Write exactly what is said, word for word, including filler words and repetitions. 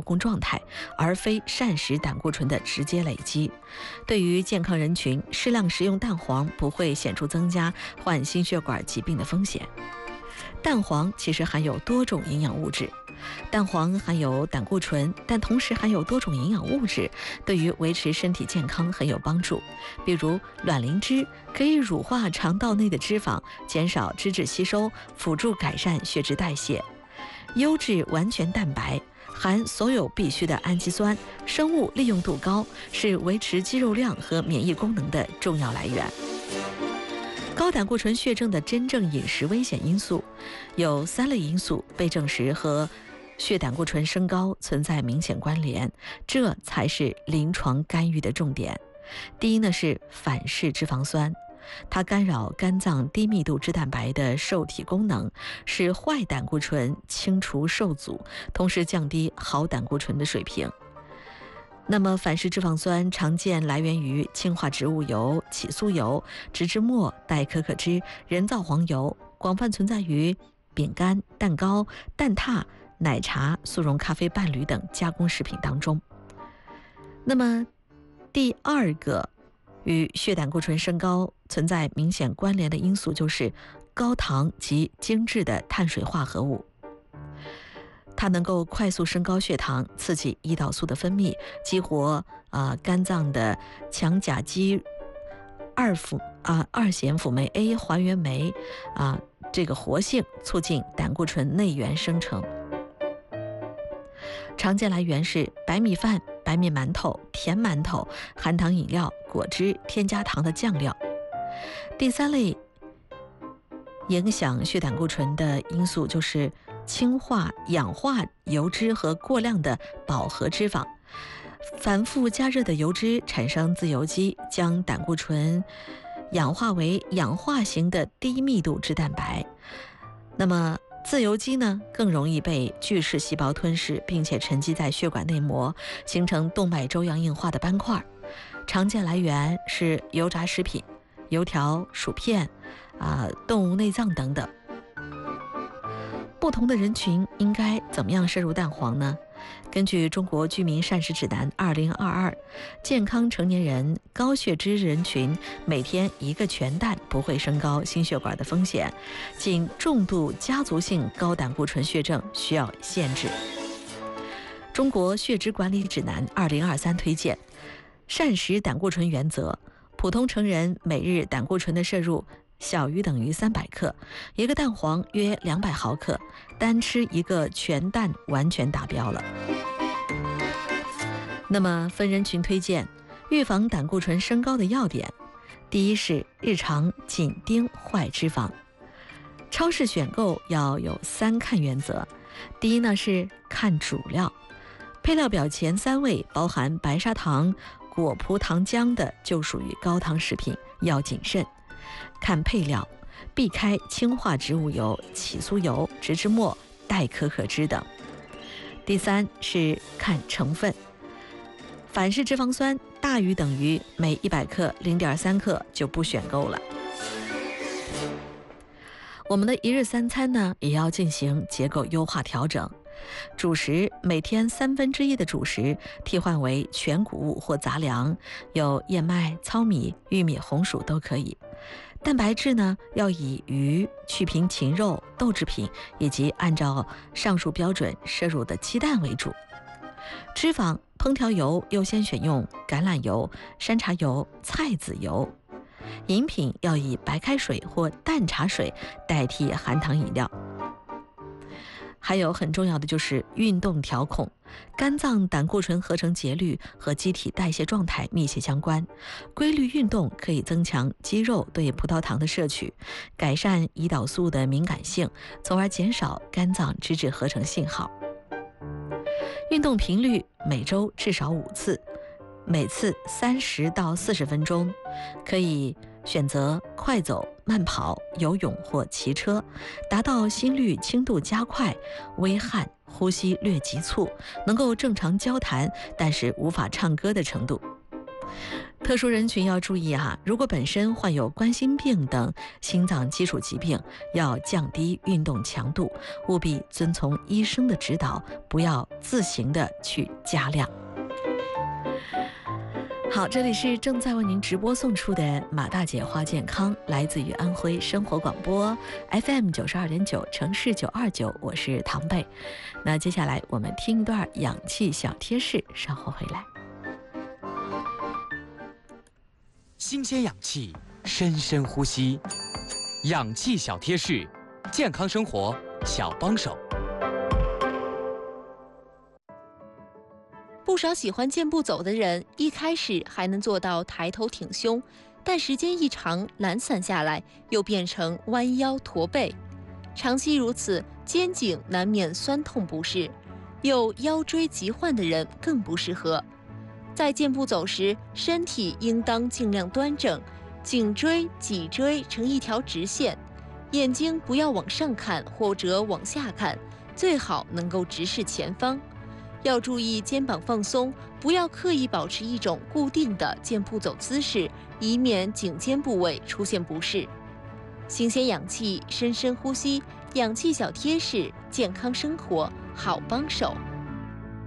供状态，而非膳食胆固醇的直接累积。对于健康人群，适量食用蛋黄不会显著增加患心血管疾病的风险。蛋黄其实含有多种营养物质，蛋黄含有胆固醇，但同时含有多种营养物质，对于维持身体健康很有帮助。比如卵磷脂可以乳化肠道内的脂肪，减少脂质吸收，辅助改善血脂代谢。优质完全蛋白含所有必需的氨基酸，生物利用度高，是维持肌肉量和免疫功能的重要来源。高胆固醇血症的真正饮食危险因素有三类因素被证实和血胆固醇升高存在明显关联，这才是临床干预的重点。第一呢是反式脂肪酸，它干扰肝脏低密度脂蛋白的受体功能，使坏胆固醇清除受阻，同时降低好胆固醇的水平。那么反式脂肪酸常见来源于氢化植物油、起酥油、植脂末、代可可脂、人造黄油，广泛存在于饼干、蛋糕、蛋挞、奶茶、速溶咖啡伴侣等加工食品当中。那么第二个与血胆固醇升高存在明显关联的因素就是高糖及精致的碳水化合物。它能够快速升高血糖，刺激胰岛素的分泌，激活啊、呃、肝脏的强甲基二辅啊二咸辅酶 A 还原酶啊、呃、这个活性，促进胆固醇内源生成。常见来源是白米饭、白面馒头、甜馒头、含糖饮料、果汁、添加糖的酱料。第三类影响血胆固醇的因素就是氢化、氧化油脂和过量的饱和脂肪。反复加热的油脂产生自由基，将胆固醇氧化为氧化型的低密度脂蛋白。那么自由基呢，更容易被巨噬细胞吞噬，并且沉积在血管内膜，形成动脉粥样硬化的斑块。常见来源是油炸食品、油条、薯片、啊、动物内脏等等。不同的人群应该怎么样摄入蛋黄呢？根据《中国居民膳食指南二零二二》，健康成年人高血脂人群每天一个全蛋不会升高心血管的风险，仅重度家族性高胆固醇血症需要限制。中国血脂管理指南二零二三推荐膳食胆固醇原则，普通成人每日胆固醇的摄入小于等于三百克，一个蛋黄约两百毫克，单吃一个全蛋完全达标了。那么分人群推荐预防胆固醇升高的要点，第一是日常紧盯坏脂肪，超市选购要有三看原则。第一呢是看主料，配料表前三位包含白砂糖、果葡糖浆的就属于高糖食品，要谨慎。看配料，避开氢化植物油、起酥油、植脂末、代可可脂等。第三是看成分，反式脂肪酸大于等于每一百克 零点三克就不选购了。我们的一日三餐呢，也要进行结构优化调整。主食每天三分之一的主食替换为全谷物或杂粮，有燕麦、糙米、玉米、红薯都可以。蛋白质呢，要以鱼、去皮禽肉、豆制品以及按照上述标准摄入的鸡蛋为主。脂肪，烹调油优先选用橄榄油、山茶油、菜籽油。饮品要以白开水或淡茶水代替含糖饮料。还有很重要的就是运动调控，肝脏胆固醇合成节律和机体代谢状态密切相关，规律运动可以增强肌肉对葡萄糖的摄取，改善胰岛素的敏感性，从而减少肝脏脂质合成信号。运动频率每周至少五次，每次三十到四十分钟，可以选择快走、慢跑、游泳或骑车，达到心率轻度加快、微汗、呼吸略急促，能够正常交谈但是无法唱歌的程度。 特殊人群要注意哈、啊，如果本身患有冠心病等心脏基础疾病，要降低运动强度，务必遵从医生的指导，不要自行的去加量。好，这里是正在为您直播送出的马大姐话健康，来自于安徽生活广播 F M 九十二点九，城市九二九，我是唐贝。那接下来我们听一段氧气小贴士，稍后回来。 新鲜氧气，深深呼吸，氧气小贴士，健康生活小帮手。 不少喜欢健步走的人，一开始还能做到抬头挺胸，但时间一长，懒散下来，又变成弯腰驼背。长期如此，肩颈难免酸痛不适，有腰椎疾患的人更不适合。在健步走时，身体应当尽量端正，颈椎、脊椎成一条直线，眼睛不要往上看或者往下看，最好能够直视前方。要注意肩膀放松，不要刻意保持一种固定的健步走姿势，以免颈肩部位出现不适。新鲜氧气，深深呼吸，氧气小贴士，健康生活好帮手。